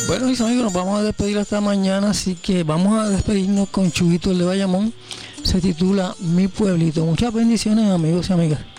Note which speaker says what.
Speaker 1: Bueno, mis amigos, nos vamos a despedir hasta mañana, así que vamos a despedirnos con Chuyito el de Bayamón. Se titula Mi Pueblito. Muchas bendiciones, amigos y amigas.